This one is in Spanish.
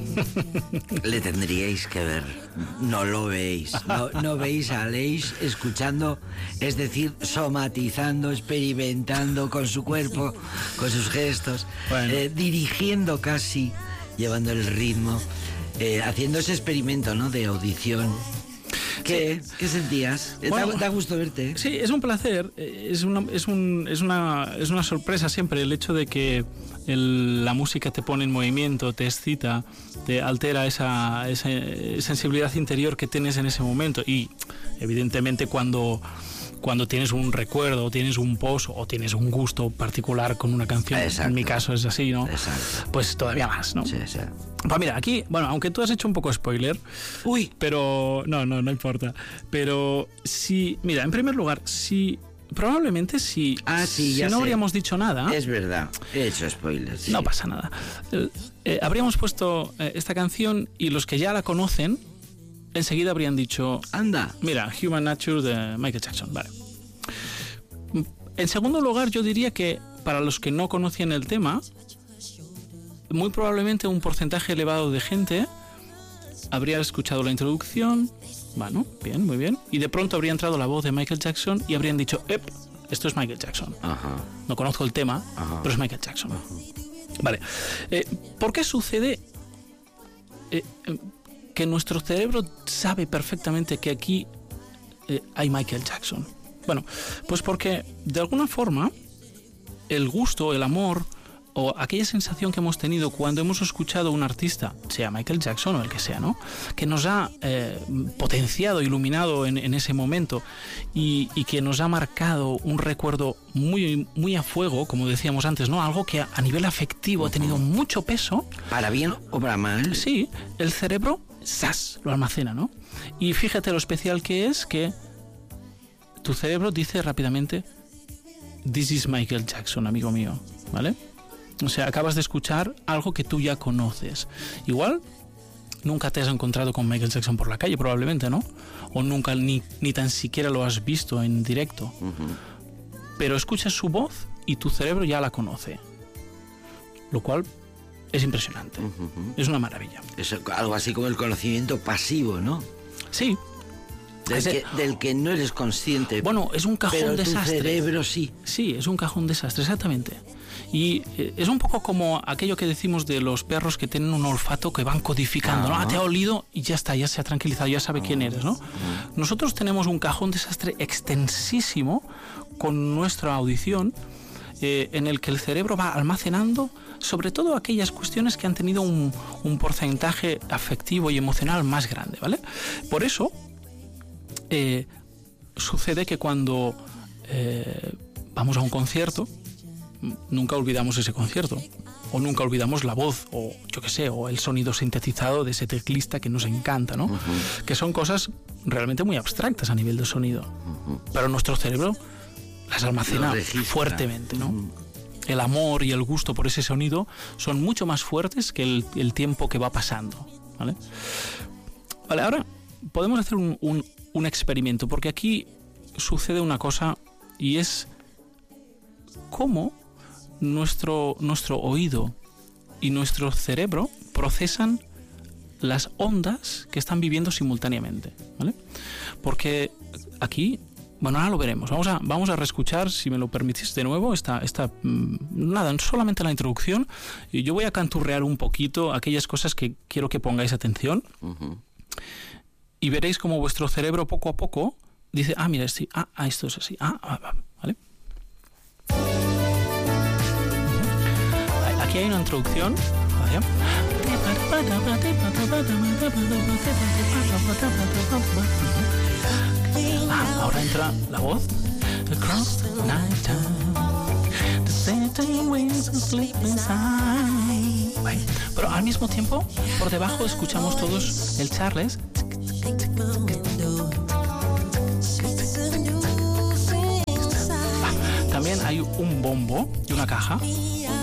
Le tendríais que ver. No lo veis. No veis a Aleix escuchando, es decir, somatizando, experimentando con su cuerpo, con sus gestos, Bueno. dirigiendo casi, llevando el ritmo, haciendo ese experimento, ¿no?, de audición. ¿Qué sentías? Bueno, Da gusto verte. Sí, es un placer. Es una sorpresa siempre el hecho de que la música te pone en movimiento, te excita, te altera esa sensibilidad interior que tienes en ese momento. Y evidentemente cuando tienes un recuerdo, o tienes un post, o tienes un gusto particular con una canción, Exacto. En mi caso es así, ¿no? Exacto. Pues todavía más, ¿no? Sí, sí. Pues mira, aquí, bueno, aunque tú has hecho un poco spoiler, pero no importa. Pero sí, mira, en primer lugar, probablemente si ya no sé. habríamos dicho nada, Es verdad, he hecho spoilers. Sí. no pasa nada. Habríamos puesto esta canción y los que ya la conocen enseguida habrían dicho, Anda. mira, Human Nature de Michael Jackson, vale. En segundo lugar, yo diría que para los que no conocían el tema, muy probablemente un porcentaje elevado de gente habría escuchado la introducción, bueno, bien, muy bien, y de pronto habría entrado la voz de Michael Jackson y habrían dicho, esto es Michael Jackson. Ajá. No conozco el tema, pero es Michael Jackson. Vale. ¿Por qué sucede que nuestro cerebro sabe perfectamente que aquí hay Michael Jackson? Bueno, pues porque de alguna forma el gusto, el amor o aquella sensación que hemos tenido cuando hemos escuchado a un artista, sea Michael Jackson o el que sea, ¿no?, que nos ha potenciado, iluminado en ese momento y que nos ha marcado un recuerdo muy, muy a fuego, como decíamos antes, ¿no?, algo que a nivel afectivo ha tenido mucho peso. Para bien o para mal. Sí, el cerebro, ¡zas!, lo almacena, ¿no? Y fíjate lo especial que es que tu cerebro dice rápidamente, this is Michael Jackson, amigo mío, ¿vale? O sea, acabas de escuchar algo que tú ya conoces. Igual nunca te has encontrado con Michael Jackson por la calle, probablemente, ¿no? O nunca ni tan siquiera lo has visto en directo. Pero escuchas su voz y tu cerebro ya la conoce. Lo cual es impresionante. Es una maravilla. Es algo así como el conocimiento pasivo, ¿no? Sí. Del que no eres consciente. Bueno, es un cajón pero desastre. Tu cerebro sí. Sí, es un cajón desastre, exactamente. Y es un poco como aquello que decimos de los perros que tienen un olfato que van codificando, ¿no? Te ha olido y ya está, ya se ha tranquilizado, ya sabe quién eres, ¿no? Nosotros tenemos un cajón desastre extensísimo con nuestra audición, en el que el cerebro va almacenando sobre todo aquellas cuestiones que han tenido un porcentaje afectivo y emocional más grande, ¿vale? Por eso sucede que cuando vamos a un concierto, nunca olvidamos ese concierto, o nunca olvidamos la voz, o yo qué sé, o el sonido sintetizado de ese teclista que nos encanta, ¿no? Que son cosas realmente muy abstractas a nivel de sonido, pero nuestro cerebro las almacena fuertemente, ¿no? El amor y el gusto por ese sonido son mucho más fuertes que el tiempo que va pasando, ¿vale? Vale, ahora podemos hacer un experimento, porque aquí sucede una cosa, y es cómo nuestro oído y nuestro cerebro procesan las ondas que están viviendo simultáneamente, ¿vale? Porque aquí, bueno, ahora lo veremos. Vamos a reescuchar, si me lo permitís de nuevo, nada, solamente la introducción, y yo voy a canturrear un poquito aquellas cosas que quiero que pongáis atención, y veréis cómo vuestro cerebro poco a poco dice, mira, sí, esto es así, ¿vale? Aquí hay una introducción, ¿vale? Ahora entra la voz. Across the night time, the setting winds and sleep inside. Pero al mismo tiempo, por debajo escuchamos todos el Charles. También hay un bombo y una caja.